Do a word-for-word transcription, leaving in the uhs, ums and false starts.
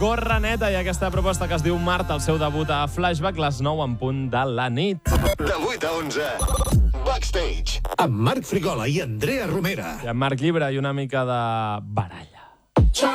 Gorra Neta i aquesta proposta que es diu Marta, el seu debut a Flashback, les nou en punt de la nit. De vuit a onze, Backstage. Amb Marc Frigola i Andrea Romera. I amb Marc Llibre i una mica de barall.